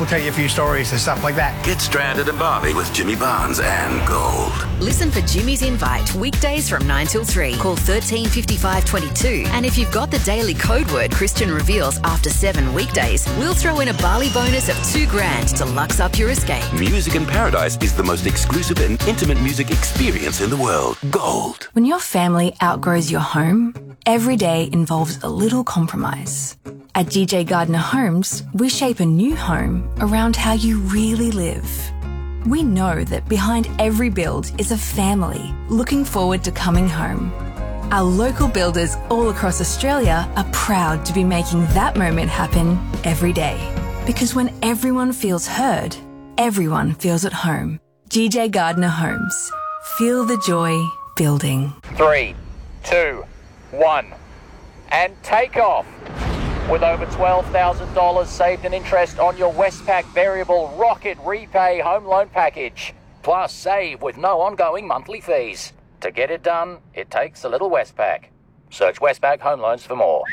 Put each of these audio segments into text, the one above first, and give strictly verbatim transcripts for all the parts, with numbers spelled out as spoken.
we'll tell you a few stories and stuff like that. Get Stranded and Barbie with Jimmy Barnes and Gold. Listen for Jimmy's Invite weekdays from nine till three. Call thirteen fifty-five twenty-two. And if you've got the daily code word Christian reveals after seven weekdays, we'll throw in a Bali bonus of two grand to lux up your escape. Music in Paradise is the most exclusive and intimate music experience in the world. Gold. When your family outgrows your home, every day involves a little compromise. At G J Gardner Homes, we shape a new home around how you really live. We know that behind every build is a family looking forward to coming home. Our local builders all across Australia are proud to be making that moment happen every day. Because when everyone feels heard, everyone feels at home. G J Gardner Homes. Feel the joy building. Three, two, one, and take off. With over twelve thousand dollars saved in interest on your Westpac Variable Rocket Repay Home Loan Package. Plus, save with no ongoing monthly fees. To get it done, it takes a little Westpac. Search Westpac Home Loans for more.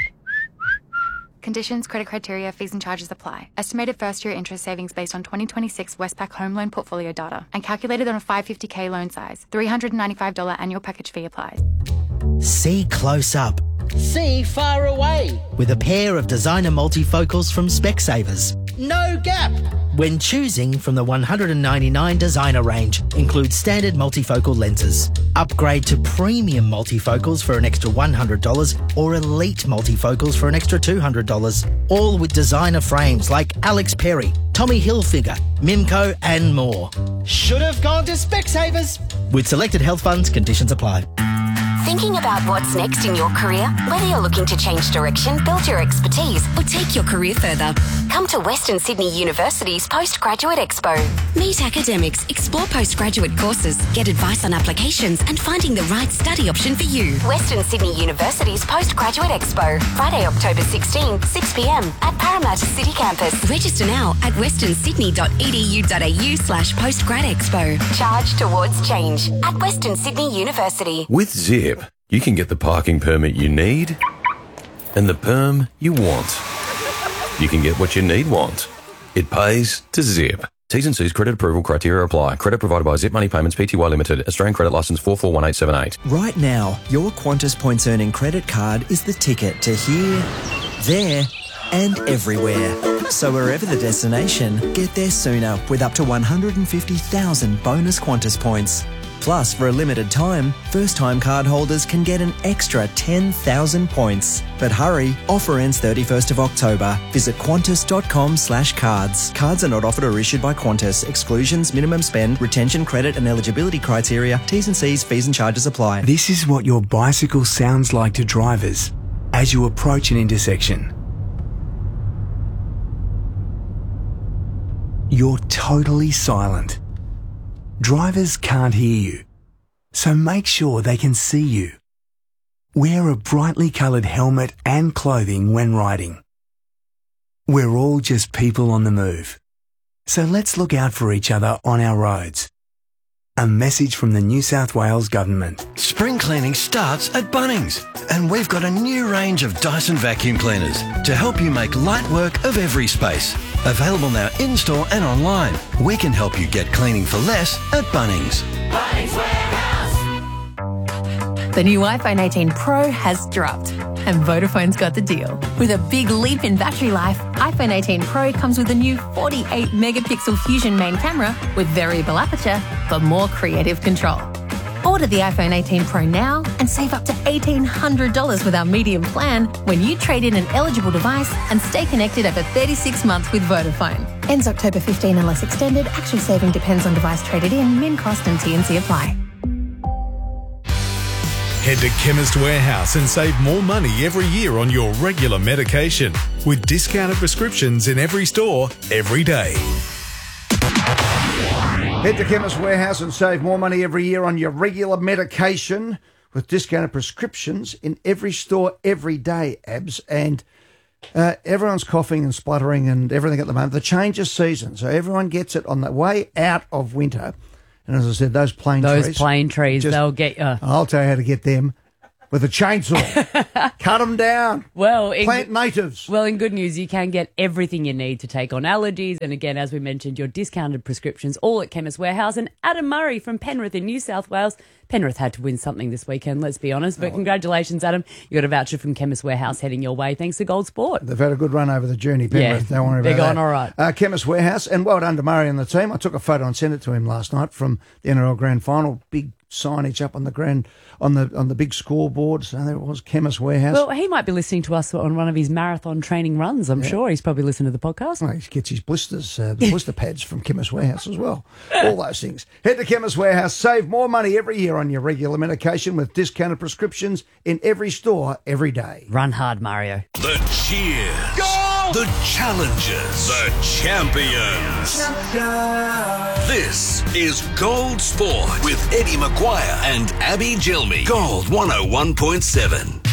Conditions, credit criteria, fees and charges apply. Estimated first-year interest savings based on twenty twenty-six Westpac Home Loan Portfolio data and calculated on a five hundred fifty thousand loan size. three hundred ninety-five dollars annual package fee applies. See close up. See far away. With a pair of designer multifocals from Specsavers. No gap. When choosing from the one hundred ninety-nine designer range, includes standard multifocal lenses. Upgrade to premium multifocals for an extra one hundred dollars or elite multifocals for an extra two hundred dollars. All with designer frames like Alex Perry, Tommy Hilfiger, Mimco and more. Should have gone to Specsavers. With selected health funds, conditions apply. Thinking about what's next in your career? Whether you're looking to change direction, build your expertise, or take your career further, come to Western Sydney University's Postgraduate Expo. Meet academics, explore postgraduate courses, get advice on applications, and finding the right study option for you. Western Sydney University's Postgraduate Expo, Friday, October sixteenth, six p m at Parramatta City Campus. Register now at westernsydney.edu.au slash postgradexpo. Charge towards change at Western Sydney University. With Zip, you can get the parking permit you need and the perm you want. You can get what you need want. It pays to Zip. T's and C's credit approval criteria apply. Credit provided by Zip Money Payments Pty Limited. Australian credit licence four four one eight seven eight. Right now, your Qantas Points Earning credit card is the ticket to here, there and everywhere. So wherever the destination, get there sooner with up to one hundred fifty thousand bonus Qantas points. Plus, for a limited time, first-time card holders can get an extra ten thousand points. But hurry, offer ends thirty-first of October. Visit qantas.com slash cards. Cards are not offered or issued by Qantas. Exclusions, minimum spend, retention credit and eligibility criteria, T's and C's, fees and charges apply. This is what your bicycle sounds like to drivers as you approach an intersection. You're totally silent. Drivers can't hear you, so make sure they can see you. Wear a brightly coloured helmet and clothing when riding. We're all just people on the move, so let's look out for each other on our roads. A message from the New South Wales Government. Spring cleaning starts at Bunnings, and we've got a new range of Dyson vacuum cleaners to help you make light work of every space. Available now in-store and online. We can help you get cleaning for less at Bunnings. Bunnings Warehouse. The new iPhone eighteen Pro has dropped, and Vodafone's got the deal. With a big leap in battery life, iPhone eighteen Pro comes with a new forty-eight megapixel Fusion main camera with variable aperture for more creative control. Order the iPhone eighteen Pro now and save up to eighteen hundred dollars with our medium plan when you trade in an eligible device and stay connected over thirty-six months with Vodafone. Ends October fifteenth unless extended. Actual saving depends on device traded in, min cost and T and C apply. Head to Chemist Warehouse and save more money every year on your regular medication with discounted prescriptions in every store, every day. Head to Chemist Warehouse and save more money every year on your regular medication with discounted prescriptions in every store, every day, Abs. And uh, everyone's coughing and spluttering and everything at the moment. The change of season, so everyone gets it on the way out of winter. And as I said, those plane those trees. Those plane trees, just, they'll get you. I'll tell you how to get them. with a chainsaw. Cut them down. Well, in, plant natives. Well, in good news, you can get everything you need to take on allergies. And again, as we mentioned, your discounted prescriptions all at Chemist Warehouse. And Adam Murray from Penrith in New South Wales. Penrith had to win something this weekend, let's be honest. But oh. congratulations, Adam. You got a voucher from Chemist Warehouse heading your way thanks to Gold Sport. They've had a good run over the journey, Penrith. Yeah, Don't worry about they're going that. all right. Uh, Chemist Warehouse, and well done to Murray and the team. I took a photo and sent it to him last night from the N R L Grand Final. Big signage up on the grand on the on the big scoreboard. So there it was, Chemist Warehouse. Well, he might be listening to us on one of his marathon training runs. I'm yeah. sure he's probably listening to the podcast. Well, he gets his blisters, uh, the blister pads from Chemist Warehouse as well. All those things. Head to Chemist Warehouse. Save more money every year on your regular medication with discounted prescriptions in every store every day. Run hard, Mario. The cheers. Go! The challengers. The champions. Champions. This is Gold Sport with Eddie McGuire and Abby Gilmy. Gold one oh one point seven.